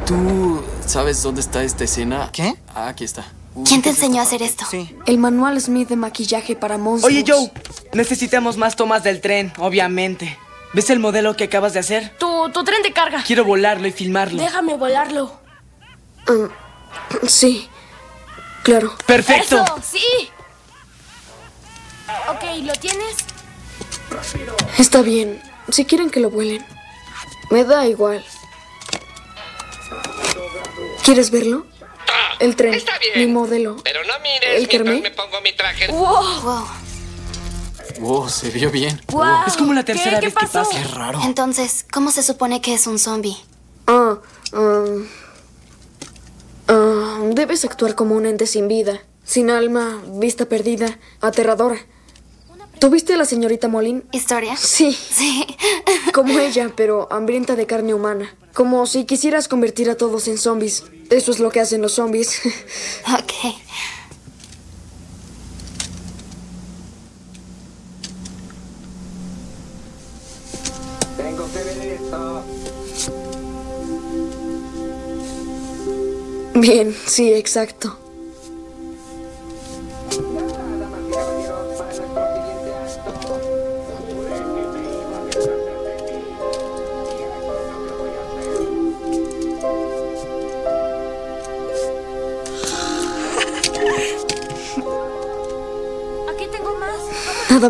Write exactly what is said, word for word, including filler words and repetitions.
¿Tú sabes dónde está esta escena? ¿Qué? Ah, aquí está. Uh, ¿Quién te ¿qué es enseñó a esta hacer parte? esto? Sí. El manual Smith de maquillaje para monstruos. Oye, Joe, necesitamos más tomas del tren, obviamente. ¿Ves el modelo que acabas de hacer? Tu, tu tren de carga. Quiero volarlo y filmarlo. Déjame volarlo. Ah, sí, claro. ¡Perfecto! ¡Eso! ¡Sí! Ok, ¿lo tienes? Está bien. Si quieren que lo vuelen. Me da igual. ¿Quieres verlo? El tren. Está bien. Mi modelo. Pero no mires ¿El Kermé? mientras me pongo mi traje. ¡Wow! Wow. Wow, se vio bien. ¡Wow! Es como la tercera ¿Qué? vez ¿Qué que pasó? pasa. Qué raro. Entonces, ¿cómo se supone que es un zombie? Ah, ah, ah, debes actuar como un ente sin vida, sin alma, vista perdida, aterradora. ¿Tuviste a la señorita Molin? ¿Historia? Sí, Sí. como ella, pero hambrienta de carne humana. Como si quisieras convertir a todos en zombies. Eso es lo que hacen los zombies. Ok. Tengo que ver esto. Bien, sí, exacto.